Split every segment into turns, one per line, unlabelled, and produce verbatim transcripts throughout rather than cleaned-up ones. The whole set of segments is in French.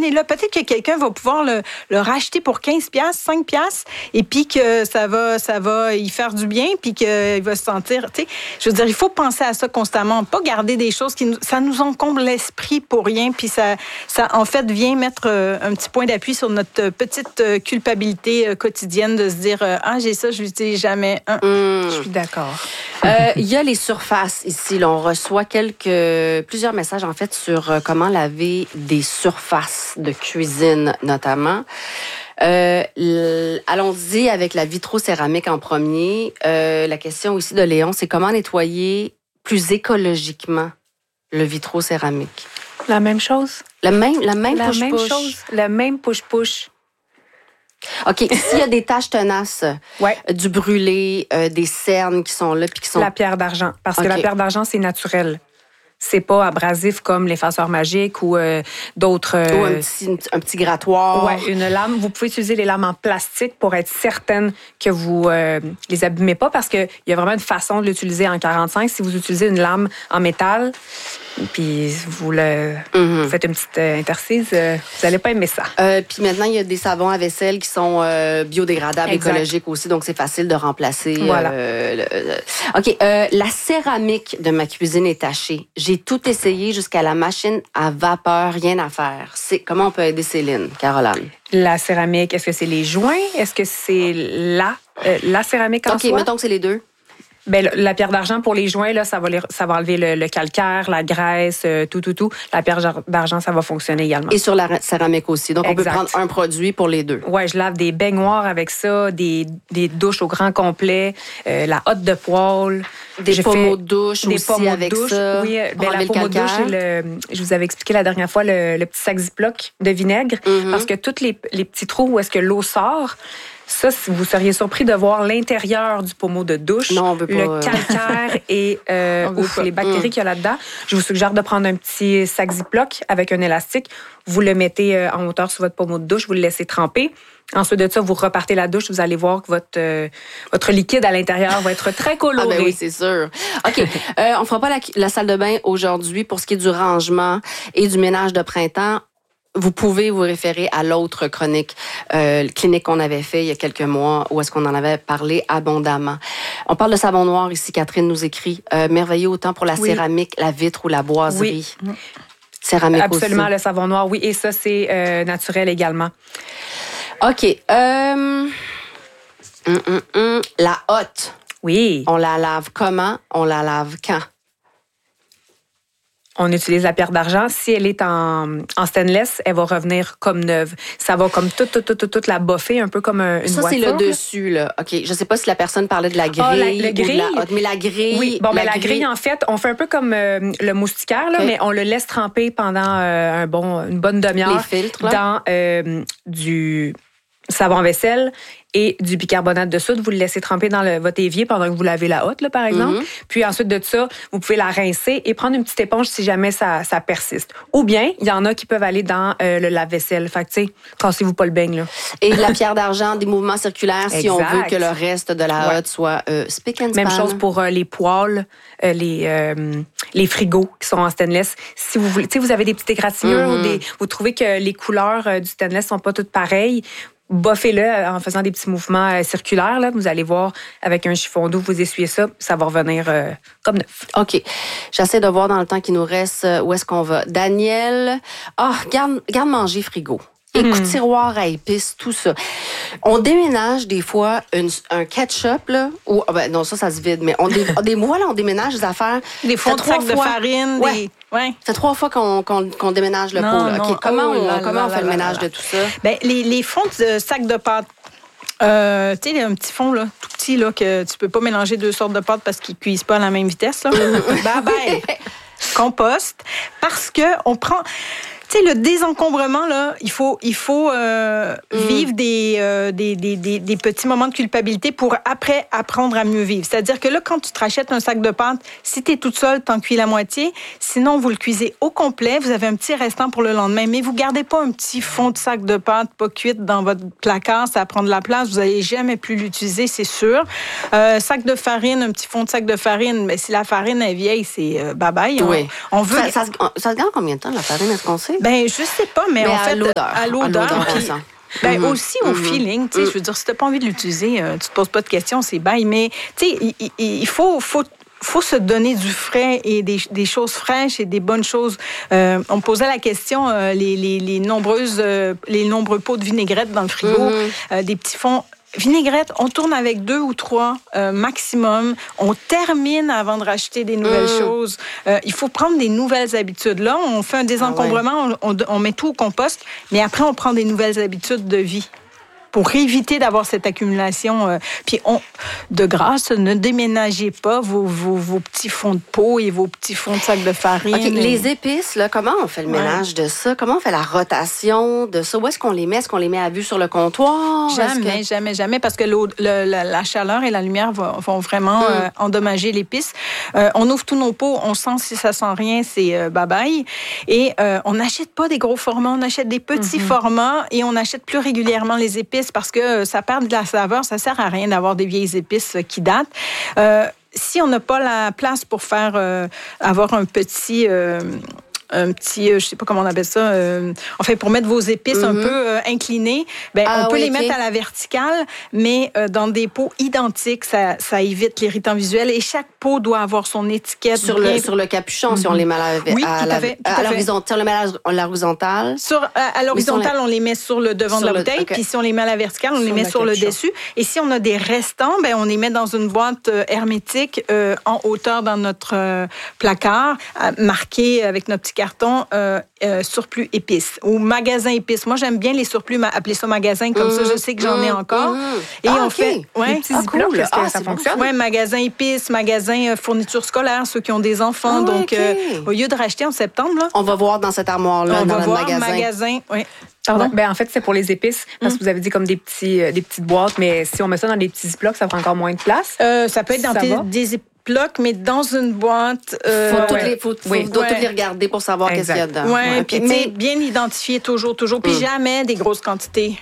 donnez-le. Peut-être que quelqu'un va pouvoir le, le racheter pour quinze piastres, cinq piastres, et puis que ça va, ça va y faire du bien, puis qu'il va se sentir... Tu sais, je veux dire, il faut penser à ça constamment, pas garder des choses qui nous, ça nous encombre l'esprit pour rien, puis ça, ça, en fait, vient mettre un petit point d'appui sur notre petite culpabilité quotidienne de se dire, ah, j'ai ça, je l'utilise jamais. Hein.
Mmh.
Je suis d'accord.
Euh, il y a les surfaces ici. Là, on reçoit quelques, plusieurs messages, en fait, sur comment laver des surfaces de cuisine, notamment. Euh, l- allons-y avec la vitrocéramique en premier. Euh, la question aussi de Léon, c'est comment nettoyer plus écologiquement le vitrocéramique?
La même chose.
La même, la même
La
push-push.
même chose. Le même push-push.
OK. S'il y a des taches tenaces,
ouais.
euh, du brûlé, euh, des cernes qui sont là puis qui sont...
La pierre d'argent. Parce
okay.
que la pierre d'argent, c'est naturel. C'est pas abrasif comme l'effaceur magique ou euh, d'autres... Euh...
Ou un petit, un petit grattoir.
Oui, une lame. Vous pouvez utiliser les lames en plastique pour être certaine que vous euh, les abîmez pas parce qu'il y a vraiment une façon de l'utiliser en quarante-cinq. Si vous utilisez une lame en métal, puis vous, le, mm-hmm. vous faites une petite euh, intercise, euh, vous n'allez pas aimer ça.
Euh, puis maintenant, il y a des savons à vaisselle qui sont euh, biodégradables, exact. Écologiques aussi, donc c'est facile de remplacer.
Voilà.
Euh, le, le... OK. Euh, la céramique de ma cuisine est tachée. J'ai tout essayé jusqu'à la machine à vapeur, rien à faire. C'est, comment on peut aider Céline, Caroline?
La céramique, est-ce que c'est les joints? Est-ce que c'est la, euh, la céramique en
OK,
soi?
OK, mettons que c'est les deux.
Ben, la pierre d'argent pour les joints, là, ça va, les, ça va enlever le, le calcaire, la graisse, euh, tout, tout, tout. La pierre d'argent, ça va fonctionner également.
Et sur la céramique aussi. Donc, exact. On peut prendre un produit pour les deux.
Oui, je lave des baignoires avec ça, des, des douches au grand complet, euh, la hotte de poêle.
Des pommeaux de douche
des
aussi avec
douche,
ça.
Oui, ben, la pommeau de douche, le, je vous avais expliqué la dernière fois, le, le petit sac Ziploc de vinaigre, mm-hmm. parce que tous les, les petits trous où est-ce que l'eau sort, ça, vous seriez surpris de voir l'intérieur du pommeau de douche,
non, on veut pas,
le calcaire et euh, ouf, les bactéries mm. qu'il y a là-dedans. Je vous suggère de prendre un petit sac Ziploc avec un élastique. Vous le mettez en hauteur sur votre pommeau de douche, vous le laissez tremper. Ensuite de ça, vous repartez la douche, vous allez voir que votre, euh, votre liquide à l'intérieur va être très coloré.
Ah ben oui, c'est sûr. OK. euh, on ne fera pas la, la salle de bain aujourd'hui pour ce qui est du rangement et du ménage de printemps. Vous pouvez vous référer à l'autre chronique euh, clinique qu'on avait fait il y a quelques mois où est-ce qu'on en avait parlé abondamment. On parle de savon noir ici, Catherine nous écrit. Euh, merveilleux autant pour la oui. céramique, la vitre ou la boiserie. Oui. Céramique
Absolument,
aussi.
Le savon noir, oui. Et ça, c'est euh, naturel également.
OK. Euh... Hum, hum, hum. La hotte.
Oui.
On la lave comment? On la lave quand?
On utilise la pierre d'argent. Si elle est en, en stainless, elle va revenir comme neuve. Ça va comme toute, toute, toute, toute la boffer, un peu comme une
ça,
voiture.
Ça, c'est le dessus, là. OK. Je ne sais pas si la personne parlait de la grille.
Ah, la, le grille.
Ou de la hotte, mais la grille.
Oui, bon,
la
mais la grille, grille, en fait, on fait un peu comme euh, le moustiquaire, là, okay. mais on le laisse tremper pendant euh, un bon, une bonne demi-heure.
Les filtres, là.
Dans euh, du savon vaisselle et du bicarbonate de soude. Vous le laissez tremper dans le, votre évier pendant que vous lavez la hotte, là, par exemple. Mm-hmm. Puis ensuite de ça, vous pouvez la rincer et prendre une petite éponge si jamais ça, ça persiste. Ou bien, il y en a qui peuvent aller dans euh, le lave-vaisselle. Fait que, tu sais, cassez-vous pas le beigne, là.
Et de la pierre d'argent, des mouvements circulaires si on veut que le reste de la ouais. hotte soit euh, spick and span.
Même chose pour euh, les poêles, euh, les, euh, les frigos qui sont en stainless. Si vous voulez, tu sais, vous avez des petites égratignures mm-hmm. ou des, vous trouvez que les couleurs euh, du stainless sont pas toutes pareilles, boffez-le en faisant des petits mouvements euh, circulaires. Là. Vous allez voir, avec un chiffon d'eau, vous essuyez ça, ça va revenir euh, comme neuf.
OK. J'essaie de voir dans le temps qui nous reste où est-ce qu'on va. Daniel, ah, oh, garde, garde manger frigo. Écoute, mmh. tiroir à épices, tout ça. On déménage des fois une, un ketchup, là, ou, oh ben non, ça, ça se vide, mais on dé, des mois, là, on déménage des affaires.
Des fonds de sacs de farine,
ouais.
des... Ouais.
Ça fait trois fois qu'on, qu'on, qu'on déménage le
non,
pot. Là.
Non.
Okay. Comment,
oh,
on,
là,
comment
là,
on fait
là,
le ménage
là, là.
de tout ça?
Ben, les, les fonds de sacs de pâte, euh, tu sais, un petit fond, là, tout petit, là, que tu peux pas mélanger deux sortes de pâtes parce qu'ils cuisent pas à la même vitesse. Là. Bye bye. Compost. Parce que on prend... Tu sais, le désencombrement, là, il faut, il faut euh, mm. vivre des, euh, des, des, des, des petits moments de culpabilité pour après apprendre à mieux vivre. C'est-à-dire que là, quand tu te rachètes un sac de pâte, si tu es toute seule, t'en cuis la moitié. Sinon, vous le cuisez au complet. Vous avez un petit restant pour le lendemain. Mais vous gardez pas un petit fond de sac de pâte pas cuite dans votre placard. Ça prend de la place. Vous n'allez jamais plus l'utiliser, c'est sûr. Euh, sac de farine, un petit fond de sac de farine. Mais si la farine est vieille, c'est euh, bye-bye.
Oui.
On, on veut...
ça, ça, ça, ça se garde combien de temps, la farine, est-ce qu'on sait? sais?
Ben, je sais pas, mais,
mais
en
à
fait,
l'odeur.
à l'odeur.
À l'odeur,
puis,
ça.
ben,
Mm-hmm.
aussi au
mm-hmm.
feeling. Tu sais,
mm-hmm.
je veux dire, si t'as pas envie de l'utiliser, euh, tu te poses pas de questions, c'est bye. Mais, tu sais, il, il, il faut, faut faut se donner du frais et des, des choses fraîches et des bonnes choses. Euh, on me posait la question, euh, les, les, les nombreuses, euh, les nombreux pots de vinaigrette dans le frigo, mm-hmm. euh, des petits fonds. Vinaigrette, on tourne avec deux ou trois euh, maximum. On termine avant de racheter des nouvelles mmh. choses. Euh, il faut prendre des nouvelles habitudes. Là, on fait un désencombrement, ah ouais. on, on met tout au compost, mais après, on prend des nouvelles habitudes de vie pour éviter d'avoir cette accumulation. Euh, puis, on, de grâce, ne déménagez pas vos, vos, vos petits fonds de pot et vos petits fonds de sac de farine.
Okay, les épices, là, comment on fait le ménage ouais. de ça? Comment on fait la rotation de ça? Où est-ce qu'on les met? Est-ce qu'on les met à vue sur le comptoir?
Jamais, que... jamais, jamais, parce que l'eau, le, la, la chaleur et la lumière vont, vont vraiment mm. euh, endommager l'épice. Euh, on ouvre tous nos pots, on sent si ça sent rien, c'est euh, bye-bye. Et euh, on n'achète pas des gros formats, on achète des petits mm-hmm. formats et on achète plus régulièrement les épices parce que ça perd de la saveur. Ça sert à rien d'avoir des vieilles épices qui datent. Euh, si on n'a pas la place pour faire euh, avoir un petit euh, un petit, euh, je sais pas comment on appelle ça, euh, en fait, pour mettre vos épices mm-hmm. un peu euh, inclinées, ben, ah, on peut oui, les okay. mettre à la verticale, mais euh, dans des pots identiques, ça, ça évite l'irritant visuel et chaque pot doit avoir son étiquette.
Sur, bien... le, sur le capuchon, mm-hmm. si on les met à, la,
oui,
à,
tout
la,
à fait,
à, à l'horizontale. On les met à l'horizontale.
Sur, à, à l'horizontale, on les met sur le devant sur de la bouteille, okay. puis si on les met à la verticale, on sur les met sur capuchon. Le dessus. Et si on a des restants, ben, on les met dans une boîte euh, hermétique euh, en hauteur dans notre euh, placard, euh, marqué avec notre petit carton euh, Euh, surplus épices ou magasin épices. Moi, j'aime bien les surplus, appeler ça magasin, comme mmh, ça, je sais que j'en mmh, ai encore. Mmh. Et
ah,
on
okay.
fait... Ouais.
Les petits ah, cool. Est-ce que ah, ça fonctionne?
Oui, magasin épices, magasin euh, fourniture scolaire, ceux qui ont des enfants. Ah, donc, okay. euh, au lieu de racheter en septembre... Là,
on va voir dans cette armoire-là,
on
dans
va
le
voir
magasin.
magasin oui.
Pardon? Ben, en fait, c'est pour les épices, parce que mmh. vous avez dit comme des, petits, euh, des petites boîtes, mais si on met ça dans des petits ziplocs, ça prend encore moins de place.
Euh, ça peut être dans des, des blocs, mais dans une boîte. Euh,
faut toutes
ouais.
les, faut, faut,
oui.
doit
ouais.
toutes les regarder pour savoir exact. Qu'est-ce qu'il y a dedans.
Ouais, ouais. Puis
mais
bien identifier toujours, toujours, puis mmh. jamais des grosses quantités.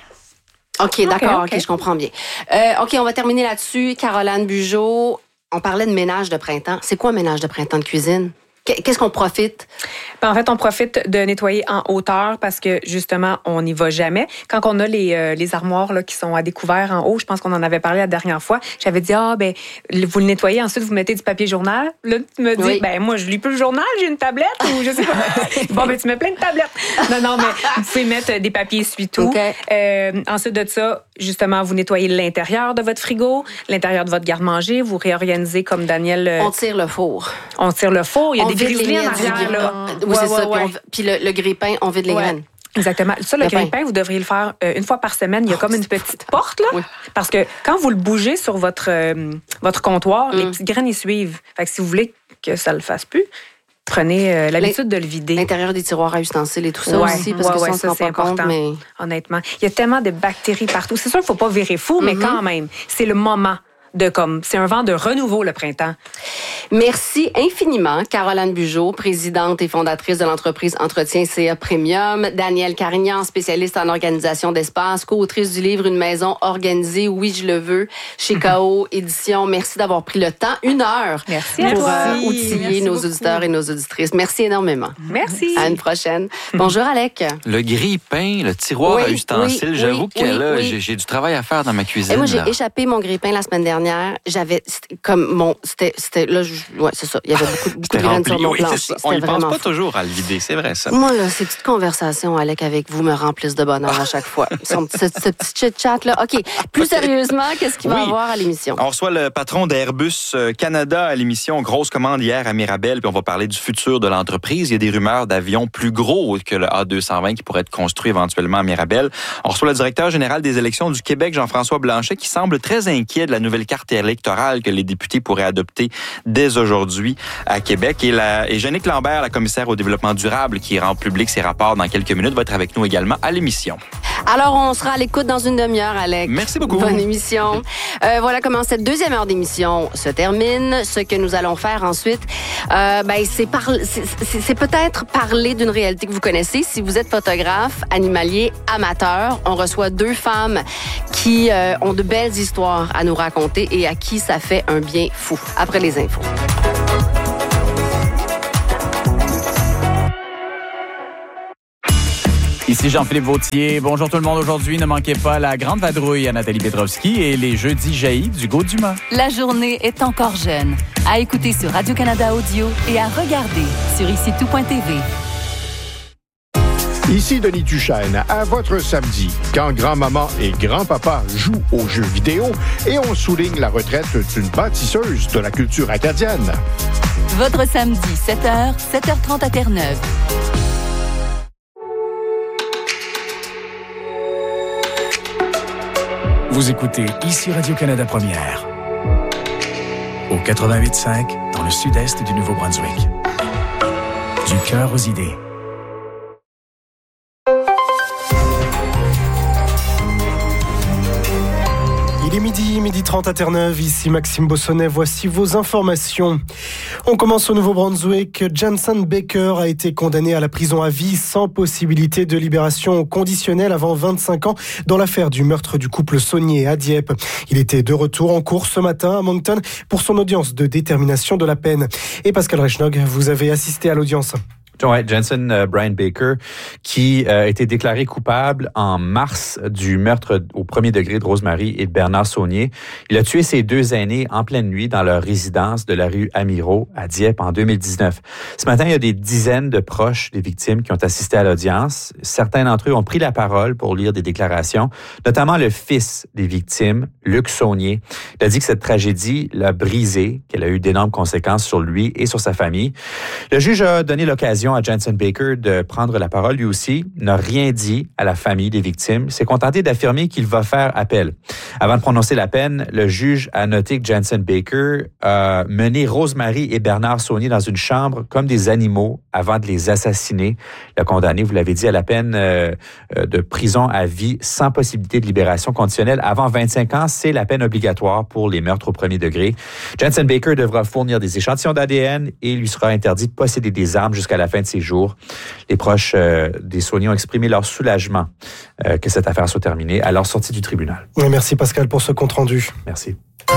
OK, d'accord,
okay,
OK,
okay.
je comprends bien. Euh, OK, on va terminer là-dessus. Caroline Bugeaud, on parlait de ménage de printemps. C'est quoi un ménage de printemps de cuisine? Qu'est-ce qu'on profite?
Ben, en fait, on profite de nettoyer en hauteur parce que, justement, on n'y va jamais. Quand on a les, euh, les armoires là, qui sont à découvert en haut, je pense qu'on en avait parlé la dernière fois, j'avais dit, ah, ben, vous le nettoyez, ensuite, vous mettez du papier journal. Là, tu me dis, oui. ben, moi, je lis plus le journal, j'ai une tablette ou je sais pas. Bon, ben, tu mets plein de tablettes. Non, non, mais vous pouvez mettre des papiers essuie-tout. Okay. Euh, ensuite de ça, justement, vous nettoyez l'intérieur de votre frigo, l'intérieur de votre garde-manger, vous réorganisez comme Daniel. Euh,
on tire le four.
On tire le four. Il y a
on
des griselis en arrière, là.
Oui, ouais, c'est ouais, ça. Ouais. Puis, on, puis le, le grille-pain, on vide les
ouais.
graines.
Exactement. Ça, le, le grille-pain, vous devriez le faire euh, une fois par semaine. Il y a oh, comme une petite porte, là. Oui. Parce que quand vous le bougez sur votre, euh, votre comptoir, mm. les petites graines y suivent. Fait que si vous voulez que ça le fasse plus, prenez euh, l'habitude de le vider.
L'intérieur des tiroirs à ustensiles et tout ça ouais. aussi, parce ouais, que ça,
ouais, ça c'est important. Compte, mais... Honnêtement. Il y a tellement de bactéries partout. C'est sûr qu'il ne faut pas virer fou, mm-hmm. mais quand même, c'est le moment. De comme, c'est un vent de renouveau, le printemps.
Merci infiniment, Caroline Bugeaud, présidente et fondatrice de l'entreprise Entretien C A Premium. Danielle Carignan, spécialiste en organisation d'espace, co-autrice du livre Une maison organisée, oui, je le veux, chez K O Éditions. Merci d'avoir pris le temps, une heure,
Merci
pour
à
euh, outiller Merci nos beaucoup. Auditeurs et nos auditrices. Merci énormément.
Merci.
À une prochaine. Bonjour, Alec.
Le grille-pain, le tiroir
oui,
à ustensiles,
oui,
j'avoue
oui,
que là,
oui.
j'ai, j'ai du travail à faire dans ma cuisine.
Et moi, j'ai là. échappé mon grille-pain la semaine dernière. J'avais comme mon c'était c'était là je, ouais c'est ça il y avait beaucoup beaucoup de graines sur mon
oui,
planche.
On y pense pas
fou.
toujours à le vider, c'est vrai ça.
Moi là ces petites conversations Alec avec vous me remplissent de bonheur à chaque fois. ce, ce, ce petit chit chat là. OK, plus sérieusement, qu'est-ce qu'il va y oui. avoir à l'émission?
On reçoit le patron d'Airbus Canada à l'émission Grosse commande hier à Mirabel, puis on va parler du futur de l'entreprise. Il y a des rumeurs d'avions plus gros que le A deux cent vingt qui pourrait être construit éventuellement à Mirabel. On reçoit le directeur général des élections du Québec, Jean-François Blanchet, qui semble très inquiet de la nouvelle carte électorale que les députés pourraient adopter dès aujourd'hui à Québec. Et, la, et Jeannick Lambert, la commissaire au développement durable, qui rend public ses rapports dans quelques minutes, va être avec nous également à l'émission.
Alors, on sera à l'écoute dans une demi-heure, Alec.
Merci beaucoup.
Bonne émission. Euh, voilà comment cette deuxième heure d'émission se termine. Ce que nous allons faire ensuite, euh, ben, c'est, par, c'est, c'est, c'est peut-être parler d'une réalité que vous connaissez. Si vous êtes photographe, animalier, amateur, on reçoit deux femmes qui euh, ont de belles histoires à nous raconter et à qui ça fait un bien fou. Après les infos.
Ici Jean-Philippe Vautier. Bonjour tout le monde. Aujourd'hui, ne manquez pas la grande vadrouille à Nathalie Petrovski et les jeudis jaillis du Gaud-Dumas.
La journée est encore jeune. À écouter sur Radio-Canada Audio et à regarder sur ici tout point t v.
Ici Denis Duchesne, à votre samedi, quand grand-maman et grand-papa jouent aux jeux vidéo et on souligne la retraite d'une bâtisseuse de la culture acadienne.
Votre samedi, sept heures, sept heures trente à Terre-Neuve.
Vous écoutez ici Radio-Canada Première. Au quatre-vingt-huit cinq, dans le sud-est du Nouveau-Brunswick. Du cœur aux idées.
Il est midi, midi trente à Terre-Neuve. Ici Maxime Bossonnet. Voici vos informations. On commence au Nouveau-Brunswick. Jensen Baker a été condamné à la prison à vie sans possibilité de libération conditionnelle avant vingt-cinq ans dans l'affaire du meurtre du couple Saunier à Dieppe. Il était de retour en cours ce matin à Moncton pour son audience de détermination de la peine. Et Pascal Rechnog, vous avez assisté à l'audience.
Ouais, Jensen euh, Brian Baker, qui euh, a été déclaré coupable en mars du meurtre au premier degré de Rosemary et de Bernard Saunier. Il a tué ses deux aînés en pleine nuit dans leur résidence de la rue Amiraux à Dieppe en deux mille dix-neuf. Ce matin, il y a des dizaines de proches des victimes qui ont assisté à l'audience. Certains d'entre eux ont pris la parole pour lire des déclarations, notamment le fils des victimes, Luc Saunier. Il a dit que cette tragédie l'a brisé, qu'elle a eu d'énormes conséquences sur lui et sur sa famille. Le juge a donné l'occasion à Jensen Baker de prendre la parole lui aussi, n'a rien dit à la famille des victimes, s'est contenté d'affirmer qu'il va faire appel. Avant de prononcer la peine, le juge a noté que Jensen Baker a mené Rosemary et Bernard Saunier dans une chambre comme des animaux avant de les assassiner. Le condamné, vous l'avez dit, à la peine euh, de prison à vie sans possibilité de libération conditionnelle. Avant vingt-cinq ans, c'est la peine obligatoire pour les meurtres au premier degré. Jensen Baker devra fournir des échantillons d'A D N et il lui sera interdit de posséder des armes jusqu'à la fin de ses jours. Les proches euh, des Saunier ont exprimé leur soulagement euh, que cette affaire soit terminée à leur sortie du tribunal.
Merci Pascal pour ce compte-rendu.
Merci.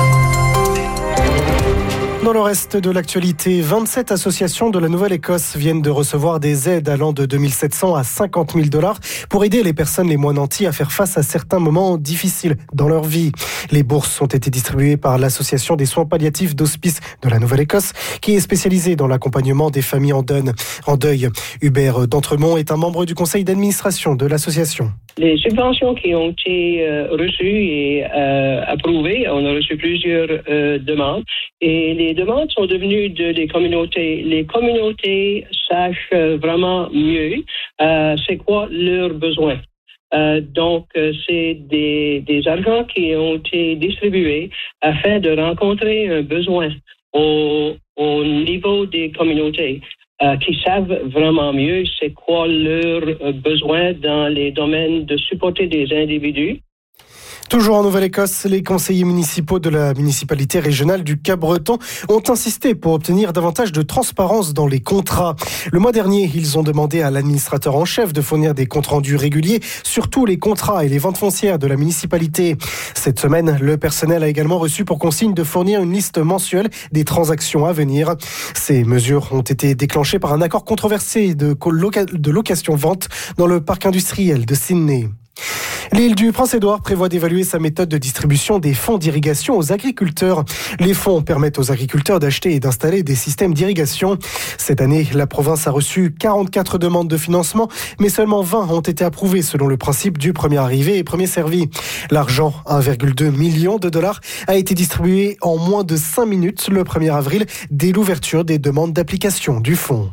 Dans le reste de l'actualité, vingt-sept associations de la Nouvelle-Écosse viennent de recevoir des aides allant de deux mille sept cents à cinquante mille dollars pour aider les personnes les moins nanties à faire face à certains moments difficiles dans leur vie. Les bourses ont été distribuées par l'Association des soins palliatifs d'hospice de la Nouvelle-Écosse, qui est spécialisée dans l'accompagnement des familles en deuil. Hubert d'Entremont est un membre du conseil d'administration de l'association.
Les subventions qui ont été euh, reçues et euh, approuvées, on a reçu plusieurs euh, demandes et les demandes sont devenues de des communautés. Les communautés sachent vraiment mieux euh, c'est quoi leurs besoins. Euh, donc, euh, c'est des, des argents qui ont été distribués afin de rencontrer un besoin au, au niveau des communautés. Euh, qui savent vraiment mieux c'est quoi leurs euh, besoins dans les domaines de supporter des individus.
Toujours en Nouvelle-Écosse, les conseillers municipaux de la municipalité régionale du Cap-Breton ont insisté pour obtenir davantage de transparence dans les contrats. Le mois dernier, ils ont demandé à l'administrateur en chef de fournir des comptes rendus réguliers sur tous les contrats et les ventes foncières de la municipalité. Cette semaine, le personnel a également reçu pour consigne de fournir une liste mensuelle des transactions à venir. Ces mesures ont été déclenchées par un accord controversé de, loca- de location-vente dans le parc industriel de Sydney. L'île du Prince-Édouard prévoit d'évaluer sa méthode de distribution des fonds d'irrigation aux agriculteurs. Les fonds permettent aux agriculteurs d'acheter et d'installer des systèmes d'irrigation. Cette année, la province a reçu quarante-quatre demandes de financement, mais seulement vingt ont été approuvées selon le principe du premier arrivé et premier servi. L'argent, un virgule deux million de dollars, a été distribué en moins de cinq minutes le premier avril, dès l'ouverture des demandes d'application du fonds.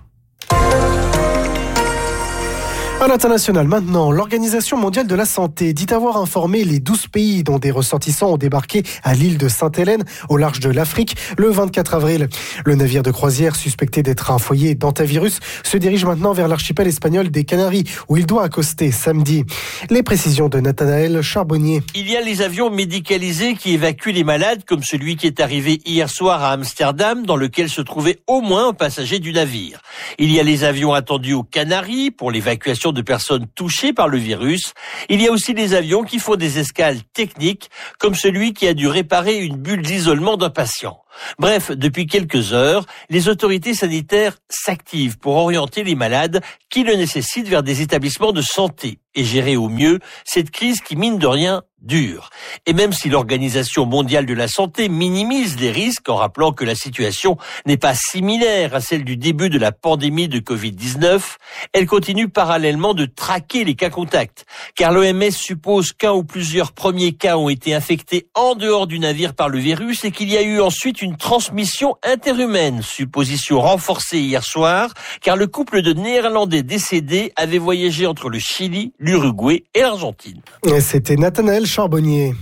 À l'international maintenant, l'Organisation mondiale de la santé dit avoir informé les douze pays dont des ressortissants ont débarqué à l'île de Sainte-Hélène, au large de l'Afrique, le vingt-quatre avril. Le navire de croisière suspecté d'être un foyer d'hantavirus se dirige maintenant vers l'archipel espagnol des Canaries, où il doit accoster samedi. Les précisions de Nathanaël Charbonnier.
Il y a les avions médicalisés qui évacuent les malades, comme celui qui est arrivé hier soir à Amsterdam, dans lequel se trouvait au moins un passager du navire. Il y a les avions attendus aux Canaries pour l'évacuation de personnes touchées par le virus. Il y a aussi des avions qui font des escales techniques, comme celui qui a dû réparer une bulle d'isolement d'un patient. Bref, depuis quelques heures, les autorités sanitaires s'activent pour orienter les malades qui le nécessitent vers des établissements de santé et gérer au mieux cette crise qui, mine de rien, dure. Et même si l'Organisation mondiale de la santé minimise les risques en rappelant que la situation n'est pas similaire à celle du début de la pandémie de covid dix-neuf, elle continue parallèlement de traquer les cas contacts. Car l'O M S suppose qu'un ou plusieurs premiers cas ont été infectés en dehors du navire par le virus et qu'il y a eu ensuite une transmission interhumaine, supposition renforcée hier soir, car le couple de Néerlandais décédés avait voyagé entre le Chili, l'Uruguay et l'Argentine.
Et c'était Nathanaël Charbonnier.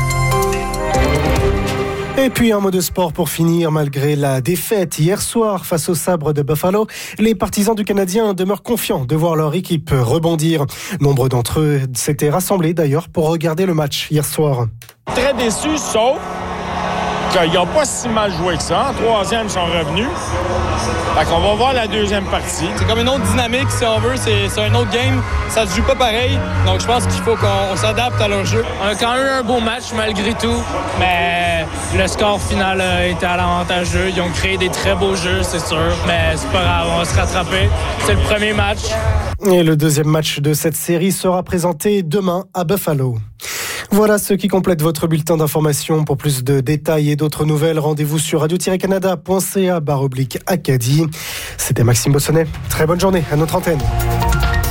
Et puis un mot de sport pour finir. Malgré la défaite hier soir face au Sabre de Buffalo, les partisans du Canadien demeurent confiants de voir leur équipe rebondir. Nombre d'entre eux s'étaient rassemblés d'ailleurs pour regarder le match hier soir.
Très déçus, sauf qu'ils n'ont pas si mal joué que ça. En troisième, ils sont revenus. Fait qu'on va voir la deuxième partie.
C'est comme une autre dynamique, si on veut. C'est, c'est un autre game. Ça se joue pas pareil. Donc, je pense qu'il faut qu'on s'adapte à leur jeu.
On a quand même eu un beau match, malgré tout. Mais le score final a été à l'avantage d'eux. Ils ont créé des très beaux jeux, c'est sûr. Mais c'est pas grave, on va se rattraper. C'est le premier match.
Et le deuxième match de cette série sera présenté demain à Buffalo. Voilà ce qui complète votre bulletin d'information. Pour plus de détails et d'autres nouvelles, rendez-vous sur radio tiret canada point c a barre oblique Acadie. C'était Maxime Bossonnet. Très bonne journée à notre antenne.